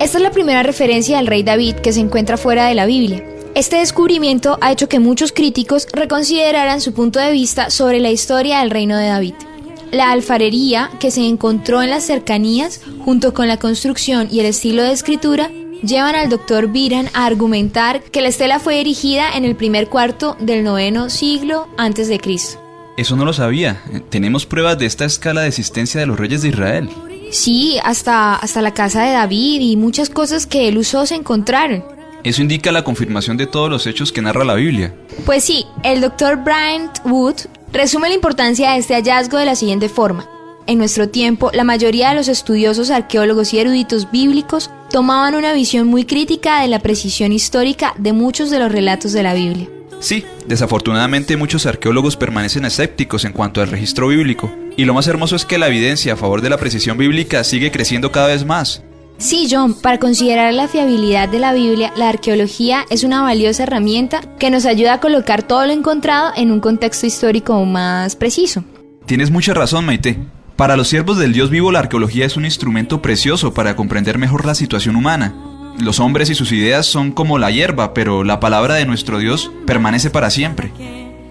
Esta es la primera referencia al rey David que se encuentra fuera de la Biblia. Este descubrimiento ha hecho que muchos críticos reconsideraran su punto de vista sobre la historia del reino de David. La alfarería que se encontró en las cercanías, junto con la construcción y el estilo de escritura, llevan al Dr. Beran a argumentar que la estela fue erigida en el primer cuarto del 9º siglo a.C. Eso no lo sabía. Tenemos pruebas de esta escala de existencia de los reyes de Israel. Sí, hasta la casa de David y muchas cosas que él usó se encontraron. Eso indica la confirmación de todos los hechos que narra la Biblia. Pues sí, el Dr. Bryant Wood resume la importancia de este hallazgo de la siguiente forma. En nuestro tiempo, la mayoría de los estudiosos, arqueólogos y eruditos bíblicos tomaban una visión muy crítica de la precisión histórica de muchos de los relatos de la Biblia. Sí, desafortunadamente muchos arqueólogos permanecen escépticos en cuanto al registro bíblico. Y lo más hermoso es que la evidencia a favor de la precisión bíblica sigue creciendo cada vez más. Sí, John, para considerar la fiabilidad de la Biblia, la arqueología es una valiosa herramienta que nos ayuda a colocar todo lo encontrado en un contexto histórico más preciso. Tienes mucha razón, Maite. Para los siervos del Dios vivo, la arqueología es un instrumento precioso para comprender mejor la situación humana. Los hombres y sus ideas son como la hierba, pero la palabra de nuestro Dios permanece para siempre.